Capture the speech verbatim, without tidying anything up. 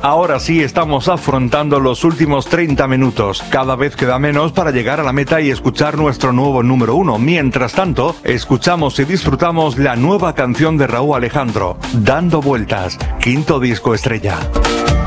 Ahora sí estamos afrontando los últimos treinta minutos. Cada vez queda menos para llegar a la meta y escuchar nuestro nuevo número uno. Mientras tanto, escuchamos y disfrutamos la nueva canción de Rauw Alejandro, Dando Vueltas, quinto disco estrella.